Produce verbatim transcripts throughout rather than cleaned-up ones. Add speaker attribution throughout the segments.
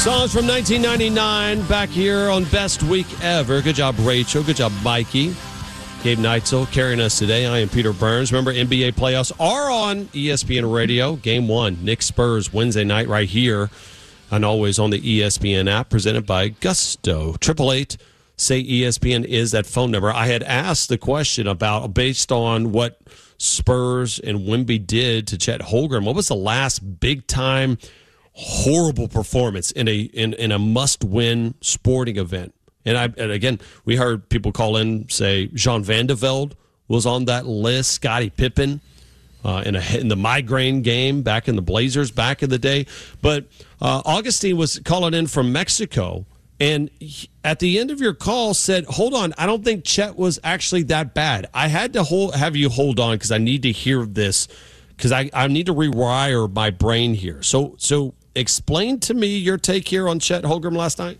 Speaker 1: Songs from nineteen ninety-nine back here on Best Week Ever. Good job, Rachel. Good job, Mikey. Gabe Neitzel carrying us today. I am Peter Burns. Remember, N B A playoffs are on E S P N Radio. Game one, Knicks Spurs Wednesday night right here, and always on the E S P N app, presented by Gusto. Triple eight, say E S P N is that phone number. I had asked the question about, based on what Spurs and Wemby did to Chet Holmgren, what was the last big-time horrible performance in a in, in a must-win sporting event? And I and again, we heard people call in, say Jean Van de Velde was on that list, Scottie Pippen uh, in a in the migraine game back in the Blazers back in the day. But uh, Augustine was calling in from Mexico, and he, at the end of your call said, "Hold on, I don't think Chet was actually that bad." I had to hold, have you hold on because I need to hear this because I, I need to rewire my brain here. So so explain to me your take here on Chet Holmgren last night.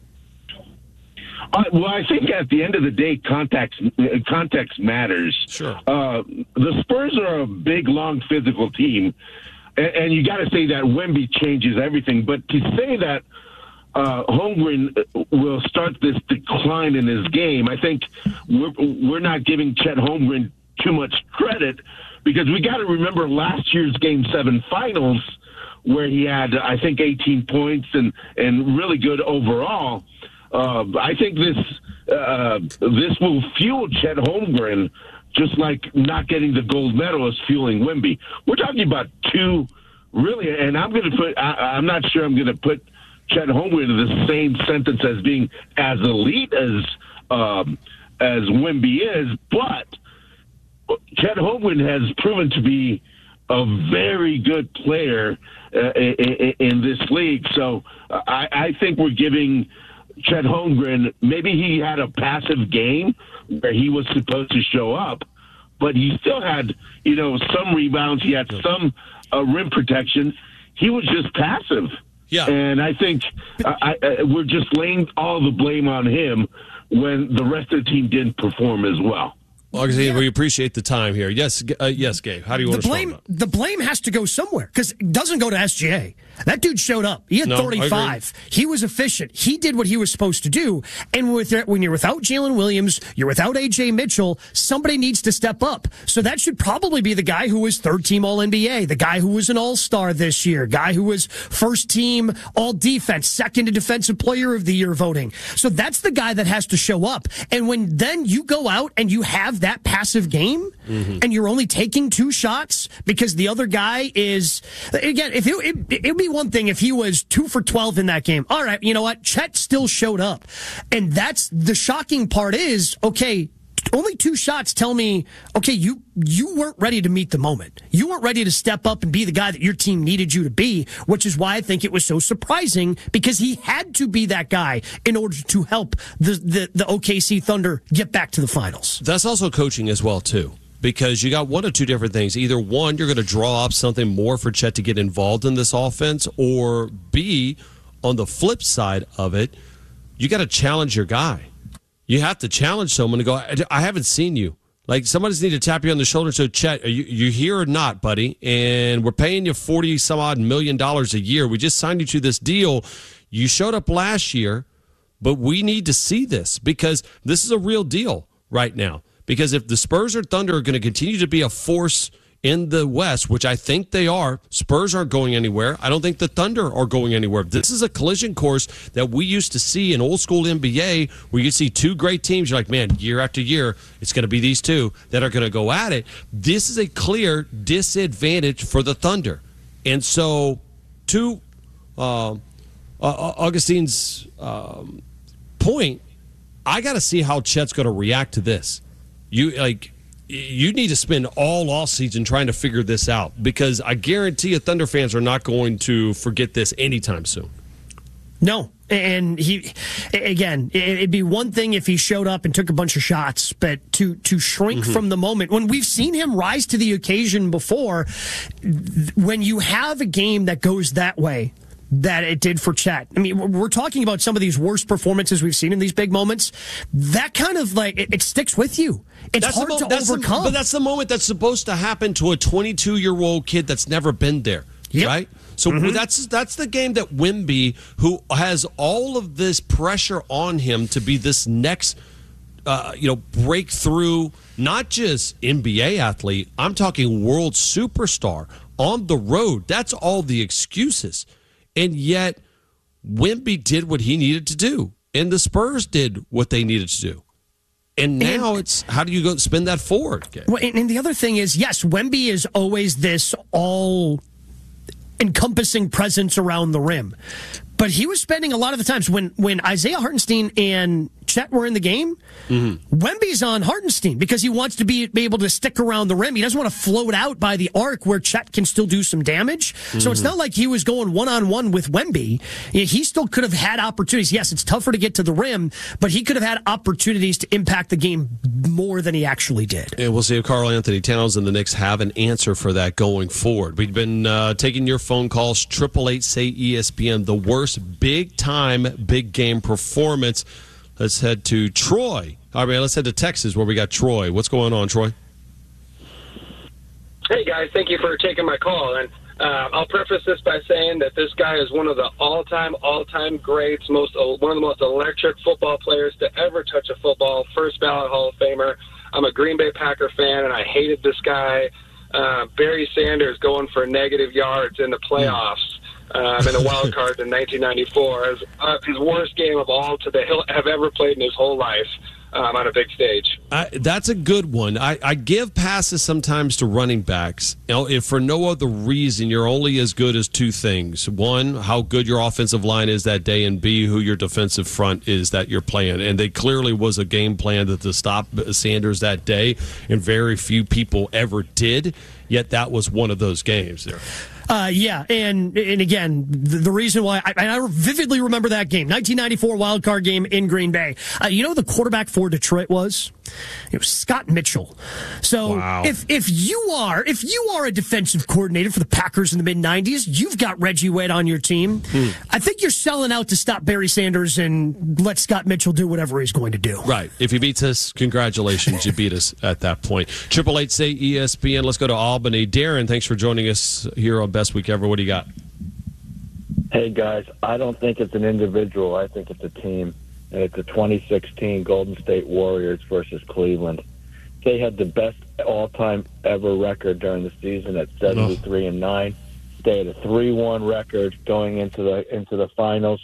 Speaker 2: Uh, well, I think at the end of the day, context context matters.
Speaker 1: Sure.
Speaker 2: Uh, the Spurs are a big, long, physical team, and, and you got to say that Wemby changes everything. But to say that uh, Holmgren will start this decline in his game, I think we're we're not giving Chet Holmgren too much credit, because we got to remember last year's Game Seven Finals, where he had, I think, eighteen points and and really good overall. Uh, I think this uh, this will fuel Chet Holmgren, just like not getting the gold medal is fueling Wemby. We're talking about two really, and I'm going to put. I, I'm not sure I'm going to put Chet Holmgren in the same sentence as being as elite as um, as Wemby is, but Chet Holmgren has proven to be a very good player uh, in, in this league. So uh, I, I think we're giving Chet Holmgren, maybe he had a passive game where he was supposed to show up, but he still had, you know, some rebounds. He had some uh, rim protection. He was just passive.
Speaker 1: Yeah.
Speaker 2: And I think uh, I, I, we're just laying all the blame on him when the rest of the team didn't perform as well.
Speaker 1: Augustine, yeah. We appreciate the time here. Yes, uh, yes, Gabe. How do you want
Speaker 3: the
Speaker 1: to
Speaker 3: blame? The blame has to go somewhere, because it doesn't go to S G A. That dude showed up. He had
Speaker 1: no,
Speaker 3: thirty-five. He was efficient. He did what he was supposed to do. And with when you're without Jalen Williams, you're without A J Mitchell, somebody needs to step up. So that should probably be the guy who was third-team All N B A, the guy who was an All-Star this year, guy who was first-team All-Defense, second in Defensive Player of the Year voting. So that's the guy that has to show up. And when then you go out and you have that passive game, mm-hmm. and you're only taking two shots because the other guy is, again, if it, it, it'd be one thing if he was two for twelve in that game. All right, you know what? Chet still showed up. And that's the shocking part is, okay, only two shots tell me, okay, you you weren't ready to meet the moment. You weren't ready to step up and be the guy that your team needed you to be, which is why I think it was so surprising, because he had to be that guy in order to help the, the, the O K C Thunder get back to the finals.
Speaker 1: That's also coaching as well, too, because you got one of two different things. Either one, you're going to draw up something more for Chet to get involved in this offense, or B, on the flip side of it, you got to challenge your guy. You have to challenge someone to go, I haven't seen you. Like, somebody's need to tap you on the shoulder and say, Chet, are you, you here or not, buddy? And we're paying you forty some odd million dollars a year. We just signed you to this deal. You showed up last year, but we need to see this, because this is a real deal right now. Because if the Spurs or Thunder are going to continue to be a force in the West, which I think they are, Spurs aren't going anywhere. I don't think the Thunder are going anywhere. This is a collision course that we used to see in old school N B A, where you see two great teams. You're like, man, year after year, it's going to be these two that are going to go at it. This is a clear disadvantage for the Thunder. And so, to uh, uh, Augustine's um, point, I got to see how Chet's going to react to this. You like. You need to spend all off season trying to figure this out, because I guarantee you Thunder fans are not going to forget this anytime soon.
Speaker 3: No. And he, again, it'd be one thing if he showed up and took a bunch of shots, but to, to shrink mm-hmm. from the moment, when we've seen him rise to the occasion before, when you have a game that goes that way, that it did for Chet. I mean, we're talking about some of these worst performances we've seen in these big moments. That kind of like, it, it sticks with you. It's
Speaker 1: that's
Speaker 3: hard
Speaker 1: mo-
Speaker 3: to
Speaker 1: that's
Speaker 3: overcome.
Speaker 1: The, but that's the moment that's supposed to happen to a twenty-two-year-old kid that's never been there.
Speaker 3: Yep.
Speaker 1: right? So
Speaker 3: mm-hmm.
Speaker 1: that's that's the game that Wemby, who has all of this pressure on him to be this next, uh, you know, breakthrough, not just N B A athlete. I'm talking world superstar on the road. That's all the excuses, and yet Wemby did what he needed to do, and the Spurs did what they needed to do. And now and, it's how do you go spin that forward? Okay.
Speaker 3: Well, and, and the other thing is, yes, Wemby is always this all encompassing presence around the rim. But he was spending a lot of the times when, when Isaiah Hartenstein and Chet were in the game, mm-hmm. Wemby's on Hartenstein because he wants to be, be able to stick around the rim. He doesn't want to float out by the arc where Chet can still do some damage. Mm-hmm. So it's not like he was going one-on-one with Wemby. He still could have had opportunities. Yes, it's tougher to get to the rim, but he could have had opportunities to impact the game more than he actually did.
Speaker 1: And we'll see if Karl Anthony Towns and the Knicks have an answer for that going forward. We've been uh, taking your phone calls, triple eight say E S P N, the worst big-time, big-game performance. Let's head to Troy. All right, let's head to Texas where we got Troy. What's going on, Troy?
Speaker 4: Hey, guys. Thank you for taking my call. And uh, I'll preface this by saying that this guy is one of the all-time, all-time greats, most uh, one of the most electric football players to ever touch a football, first ballot Hall of Famer. I'm a Green Bay Packer fan, and I hated this guy. Uh, Barry Sanders going for negative yards in the playoffs. Um, in the wild card in nineteen ninety-four, as uh, his worst game of all to the he'll have ever played in his whole life um, on a big stage.
Speaker 1: I, that's a good one. I, I give passes sometimes to running backs. You know, if for no other reason, you're only as good as two things: one, how good your offensive line is that day, and B, who your defensive front is that you're playing. And they clearly was a game plan that to stop Sanders that day, and very few people ever did. Yet that was one of those games there.
Speaker 3: Uh, yeah, and and again, the, the reason why I, I vividly remember that game, nineteen ninety-four wild card game in Green Bay. Uh, you know who the quarterback for Detroit was? It was Scott Mitchell. So
Speaker 1: wow.
Speaker 3: if if you are if you are a defensive coordinator for the Packers in the mid nineties, you've got Reggie White on your team. Hmm. I think you're selling out to stop Barry Sanders and let Scott Mitchell do whatever he's going to do.
Speaker 1: Right. If he beats us, congratulations, you beat us at that point. Triple eight say E S P N. Let's go to Albany. Darren, thanks for joining us here on Best Week Ever. What do you got?
Speaker 5: Hey, guys, I don't think it's an individual. I think it's a team. And it's the twenty sixteen Golden State Warriors versus Cleveland. They had the best all-time ever record during the season at seventy-three and nine. They had a three one record going into the into the finals,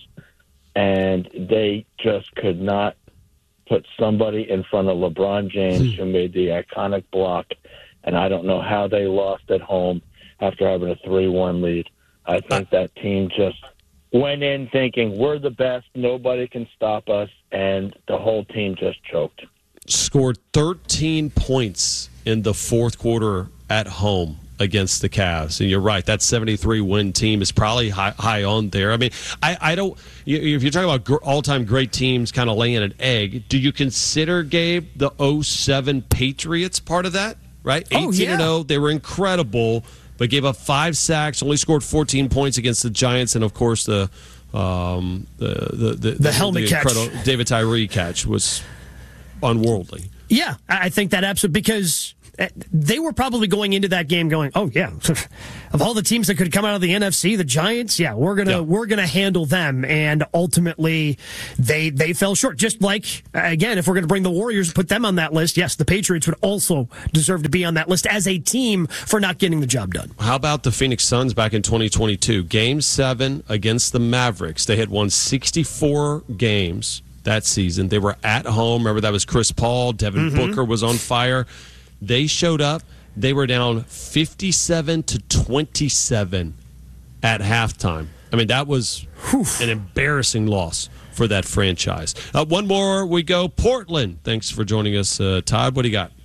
Speaker 5: and they just could not put somebody in front of LeBron James who made the iconic block. And I don't know how they lost at home after having a three one lead. I think that team just went in thinking, we're the best, nobody can stop us, and the whole team just choked.
Speaker 1: Scored thirteen points in the fourth quarter at home against the Cavs. And you're right, that seventy-three win team is probably high, high on there. I mean, I, I don't, if you're talking about all-time great teams kind of laying an egg, do you consider, Gabe, the oh seven Patriots part of that? Right? eighteen and oh, they were incredible, but gave up five sacks, only scored fourteen points against the Giants, and of course the um, the the the,
Speaker 3: the helmet
Speaker 1: the
Speaker 3: catch,
Speaker 1: David Tyree catch was unworldly.
Speaker 3: Yeah, I think that absolutely, because they were probably going into that game going, "Oh yeah, of all the teams that could come out of the N F C, the Giants, yeah, we're gonna yeah. we're gonna handle them." And ultimately, they they fell short. Just like again, if we're gonna bring the Warriors, put them on that list, yes, the Patriots would also deserve to be on that list as a team for not getting the job done.
Speaker 1: How about the Phoenix Suns back in twenty twenty-two? Game seven against the Mavericks. They had won sixty-four games that season. They were at home. Remember, that was Chris Paul. Devin mm-hmm. Booker was on fire. They showed up. They were down fifty-seven to twenty-seven at halftime. I mean, that was Whew. an embarrassing loss for that franchise. Uh, one more, we go. Portland. Thanks for joining us, uh, Todd. What do you got?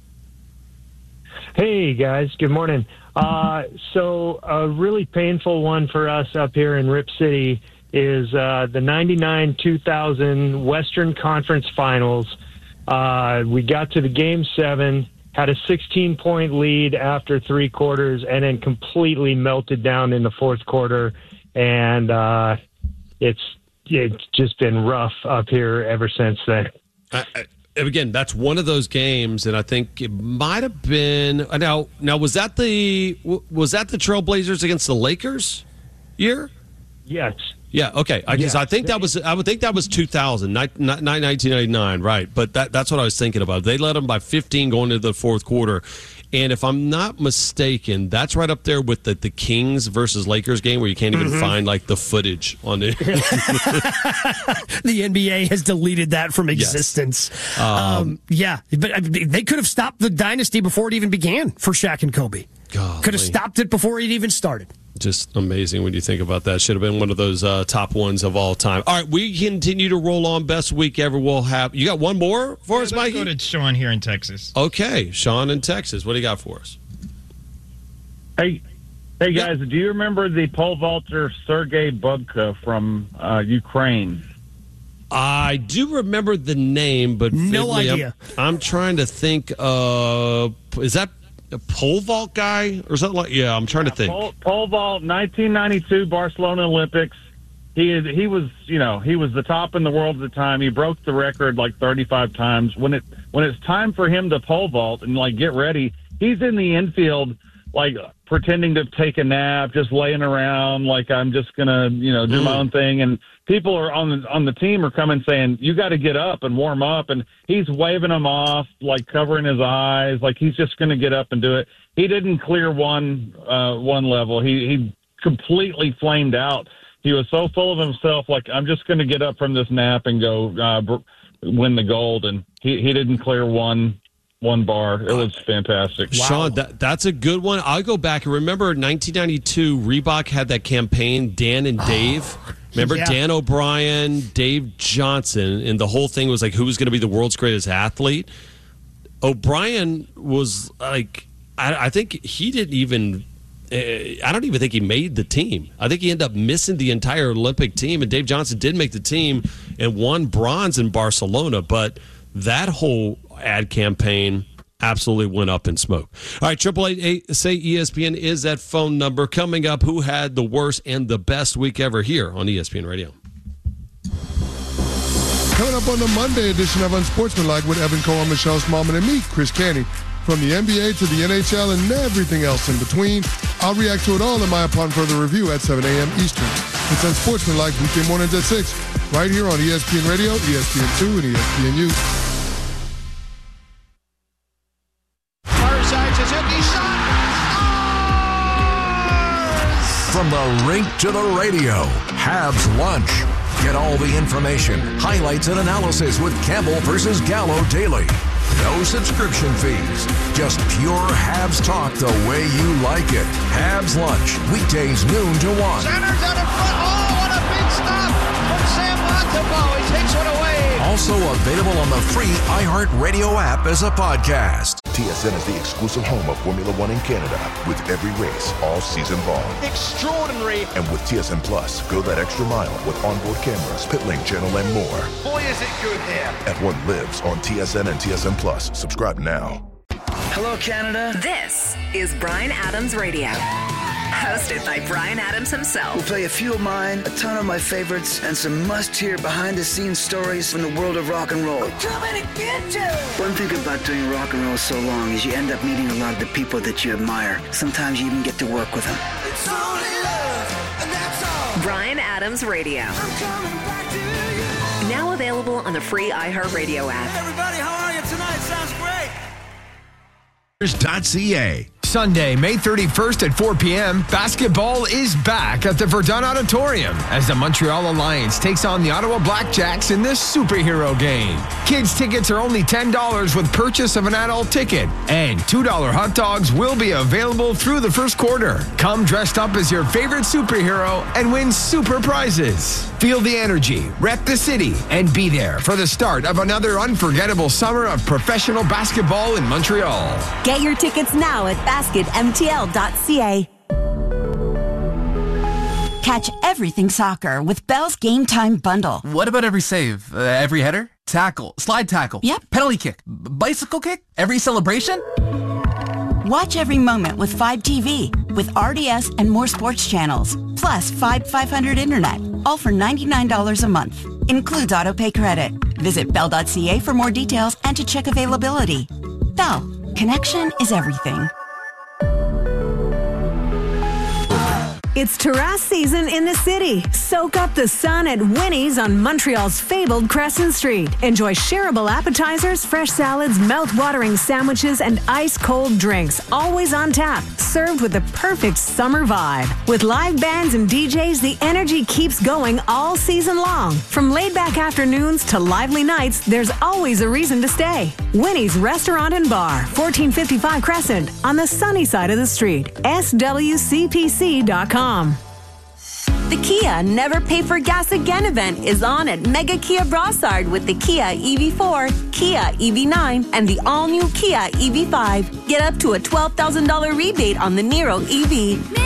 Speaker 6: Hey, guys. Good morning. Uh, so a really painful one for us up here in Rip City is uh, the ninety-nine two thousand Western Conference Finals. Uh, we got to the game seven. Had a sixteen-point lead after three quarters, and then completely melted down in the fourth quarter. And uh, it's it's just been rough up here ever since then.
Speaker 1: I, I, again, that's one of those games, and I think it might have been now. Now, was that the was that the Trailblazers against the Lakers year?
Speaker 6: Yes.
Speaker 1: Yeah. Okay. I guess
Speaker 6: Yeah.
Speaker 1: I think that was. I would think that was two thousand, nineteen ninety-nine, right? But that that's what I was thinking about. They led them by fifteen going into the fourth quarter, and if I'm not mistaken, that's right up there with the, the Kings versus Lakers game where you can't even mm-hmm. find like the footage on it.
Speaker 3: The N B A has deleted that from existence. Yes. Um, um, yeah, but they could have stopped the dynasty before it even began for Shaq and Kobe.
Speaker 1: Golly.
Speaker 3: Could have stopped it before it even started.
Speaker 1: Just amazing when you think about that. Should have been one of those uh, top ones of all time. All right, we continue to roll on. Best week ever. We'll have. You got one more for
Speaker 7: yeah,
Speaker 1: us, Mikey?
Speaker 7: Let's go to Sean here in Texas.
Speaker 1: Okay, Sean in Texas. What do you got for us?
Speaker 8: Hey, hey guys. Yeah. Do you remember the pole vaulter Sergei Bubka from uh, Ukraine?
Speaker 1: I do remember the name, but
Speaker 3: no
Speaker 1: vaguely,
Speaker 3: idea.
Speaker 1: I'm, I'm trying to think. Uh, is that a pole vault guy or something like? Yeah, I'm trying
Speaker 8: yeah,
Speaker 1: to think.
Speaker 8: Pole, pole vault, nineteen ninety-two Barcelona Olympics. He he was you know he was the top in the world at the time. He broke the record like thirty-five times. When it when it's time for him to pole vault and like get ready, he's in the infield like pretending to take a nap, just laying around like I'm just gonna you know do mm. my own thing. And people are on the on the team are coming saying you got to get up and warm up, and he's waving them off, like covering his eyes, like he's just going to get up and do it. He didn't clear one uh, one level. He he completely flamed out. He was so full of himself, like I'm just going to get up from this nap and go uh, win the gold, and he he didn't clear one. One bar. It was fantastic.
Speaker 1: Wow. Sean, that, that's a good one. I'll go back and remember nineteen ninety-two, Reebok had that campaign, Dan and Dave. Oh, remember yeah. Dan O'Brien, Dave Johnson, and the whole thing was like who was going to be the world's greatest athlete. O'Brien was like, I, I think he didn't even, uh, I don't even think he made the team. I think he ended up missing the entire Olympic team, and Dave Johnson did make the team and won bronze in Barcelona, but that whole ad campaign absolutely went up in smoke. All right, triple eight eight say E S P N is that phone number. Coming up, who had the worst and the best week ever here on E S P N Radio?
Speaker 9: Coming up on the Monday edition of Unsportsmanlike with Evan Cole, Michelle Smallman, and me, Chris Canty. From the N B A to the N H L and everything else in between, I'll react to it all in my Upon Further Review at seven a.m. Eastern. It's Unsportsmanlike weekday mornings at six, right here on E S P N Radio, E S P N two, and E S P N U.
Speaker 10: From the rink to the radio, Habs Lunch. Get all the information, highlights, and analysis with Campbell versus Gallo daily. No subscription fees. Just pure Habs talk the way you like it. Habs Lunch, weekdays noon to one.
Speaker 11: Centers out in front. Oh, what a big stop from Sam Montembeault. He takes one away.
Speaker 10: Also available on the free iHeartRadio app as a podcast.
Speaker 12: T S N is the exclusive home of Formula One in Canada, with every race all season long.
Speaker 11: Extraordinary.
Speaker 12: And with T S N Plus, go that extra mile with onboard cameras, pit lane channel, and more.
Speaker 11: Boy, is it good here.
Speaker 12: F one lives on T S N and T S N Plus. Subscribe now.
Speaker 13: Hello, Canada.
Speaker 14: This is Bryan Adams Radio. Hosted by Bryan Adams himself.
Speaker 13: We'll play a few of mine, a ton of my favorites, and some must-hear behind-the-scenes stories from the world of rock and roll.
Speaker 11: We're coming to get you!
Speaker 13: One thing about doing rock and roll so long is you end up meeting a lot of the people that you admire. Sometimes you even get to work with them.
Speaker 11: It's only love, and that's all.
Speaker 14: Bryan Adams Radio.
Speaker 11: I'm coming back to you.
Speaker 14: Now available on the free iHeartRadio app.
Speaker 11: Hey everybody, how are you tonight? Sounds great.
Speaker 10: .ca.
Speaker 15: Sunday, May thirty-first at four p.m., basketball is back at the Verdun Auditorium as the Montreal Alliance takes on the Ottawa Blackjacks in this superhero game. Kids' tickets are only ten dollars with purchase of an adult ticket, and two dollars hot dogs will be available through the first quarter. Come dressed up as your favorite superhero and win super prizes. Feel the energy, rep the city, and be there for the start of another unforgettable summer of professional basketball in Montreal.
Speaker 16: Get your tickets now at basket m t l dot c a. Catch everything soccer with Bell's Game Time Bundle.
Speaker 17: What about every save? Uh, every header? Tackle? Slide tackle?
Speaker 16: Yep.
Speaker 17: Penalty kick? B- bicycle kick? Every celebration?
Speaker 16: Watch every moment with Fibe T V with R D S and more sports channels. Plus Fibe five hundred Internet. All for ninety-nine dollars a month. Includes auto pay credit. Visit bell dot c a for more details and to check availability. Bell, connection is everything.
Speaker 7: It's terrace season in the city. Soak up the sun at Winnie's on Montreal's fabled Crescent Street. Enjoy shareable appetizers, fresh salads, mouth-watering sandwiches, and ice-cold drinks, always on tap, served with the perfect summer vibe. With live bands and D Js, the energy keeps going all season long. From laid-back afternoons to lively nights, there's always a reason to stay. Winnie's Restaurant and Bar, fourteen fifty-five Crescent, on the sunny side of the street. S W C P C dot com.
Speaker 18: The Kia Never Pay for Gas Again event is on at Mega Kia Brossard with the Kia E V four, Kia E V nine, and the all-new Kia E V five. Get up to a twelve thousand dollars rebate on the Niro E V.